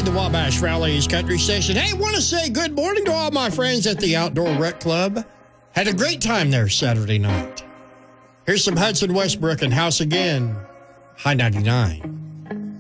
99.9, the Wabash Valley's country station. Hey, want to say good morning to all my friends at the Outdoor Rec Club. Had a great time there Saturday night. Here's some Hudson Westbrook and House Again. High 99.